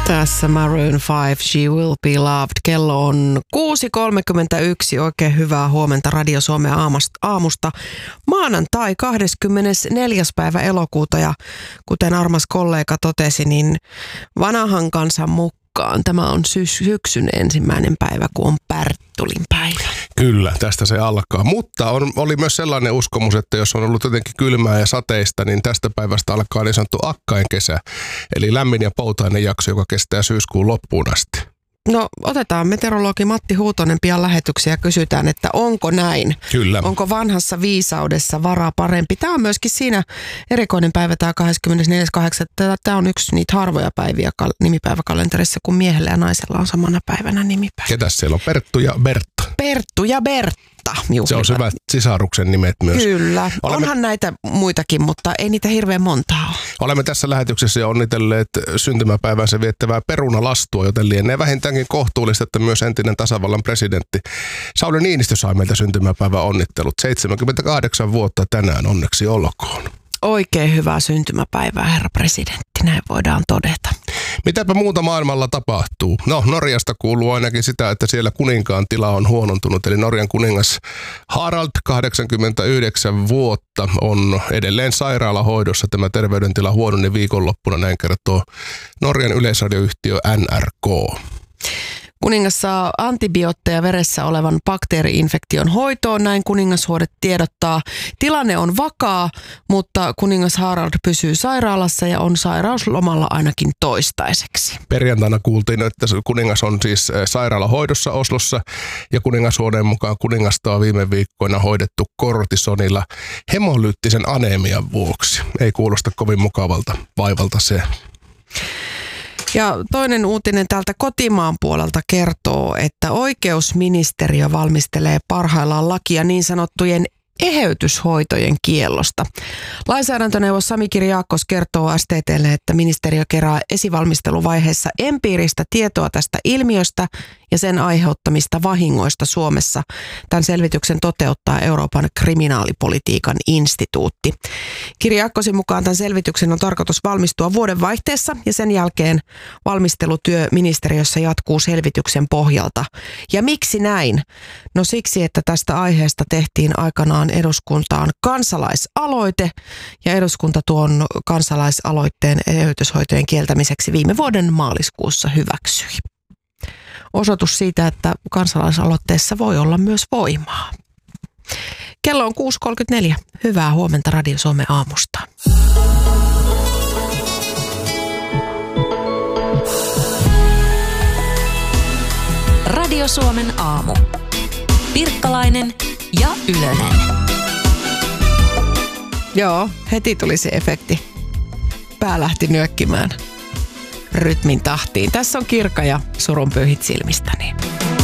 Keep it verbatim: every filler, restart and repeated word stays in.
Tässä Maroon viisi, She Will Be Loved. Kello on kuusi kolmekymmentäyksi. Oikein hyvää huomenta Radio Suomen aamusta. Maanantai kahdeskymmenesneljäs päivä elokuuta ja kuten armas kollega totesi, niin vanhan kansan mukaan tämä on sy- syksyn ensimmäinen päivä, kun on Pärttulin päivä. Kyllä, tästä se alkaa. Mutta on, oli myös sellainen uskomus, että jos on ollut jotenkin kylmää ja sateista, niin tästä päivästä alkaa niin sanottu akkain kesä. Eli lämmin ja poutainen jakso, joka kestää syyskuun loppuun asti. No otetaan meteorologi Matti Huutonen pian lähetyksiä ja kysytään, että onko näin? Kyllä. Onko vanhassa viisaudessa vara parempi? Tämä on myöskin siinä erikoinen päivä, tämä kahdeskymmenesneljäs kahdeksatta Tämä on yksi niitä harvoja päiviä nimipäiväkalenterissa, kun miehellä ja naisella on samana päivänä nimipäivä. Ketäs siellä on? Perttu ja Bertta. Perttu ja Bertta. Juhlivat. Se on hyvät sisaruksen nimet myös. Kyllä. Olemme, onhan näitä muitakin, mutta ei niitä hirveän montaa ole. Olemme tässä lähetyksessä jo onnitelleet syntymäpäivänsä viettävää perunalastua, joten lienee vähintäänkin kohtuullista, että myös entinen tasavallan presidentti Sauli Niinistö sai meiltä syntymäpäivän onnittelut. seitsemänkymmentäkahdeksan vuotta tänään, onneksi olkoon. Oikein hyvää syntymäpäivää, herra presidentti, näin voidaan todeta. Mitäpä muuta maailmalla tapahtuu? No, Norjasta kuuluu ainakin sitä, että siellä kuninkaan tila on huonontunut. Eli Norjan kuningas Harald, kahdeksankymmentäyhdeksän vuotta, on edelleen sairaalahoidossa. Tämä terveydentila huononi viikonloppuna, näin kertoo Norjan yleisradioyhtiö N R K. Kuningas saa antibiootteja veressä olevan bakteeri-infektion hoitoon, näin kuningashuone tiedottaa. Tilanne on vakaa, mutta kuningas Harald pysyy sairaalassa ja on sairauslomalla ainakin toistaiseksi. Perjantaina kuultiin, että kuningas on siis sairaalahoidossa Oslossa ja kuningashuoneen mukaan kuningasta on viime viikkoina hoidettu kortisonilla hemolyyttisen aneemian vuoksi. Ei kuulosta kovin mukavalta vaivalta se. Ja toinen uutinen täältä kotimaan puolelta kertoo, että oikeusministeriö valmistelee parhaillaan lakia niin sanottujen eheytyshoitojen kiellosta. Lainsäädäntöneuvos Sami Kiriakos kertoo S T T:lle, että ministeriö kerää esivalmisteluvaiheessa empiiristä tietoa tästä ilmiöstä ja sen aiheuttamista vahingoista Suomessa. Tämän selvityksen toteuttaa Euroopan kriminaalipolitiikan instituutti. Kiriakosin mukaan tämän selvityksen on tarkoitus valmistua vuodenvaihteessa ja sen jälkeen valmistelutyö ministeriössä jatkuu selvityksen pohjalta. Ja miksi näin? No siksi, että tästä aiheesta tehtiin aikanaan eduskuntaan kansalaisaloite ja eduskunta tuon kansalaisaloitteen eheytyshoitojen kieltämiseksi viime vuoden maaliskuussa hyväksyi. Osoitus siitä, että kansalaisaloitteessa voi olla myös voimaa. Kello on kuusi kolmekymmentäneljä. Hyvää huomenta Radio Suomen aamusta. Radio Suomen aamu. Pirkkalainen ja Ylönen. Joo, heti tuli se efekti. Pää lähti nyökkimään rytmin tahtiin. Tässä on Kirka ja Surunpyyhit silmistäni.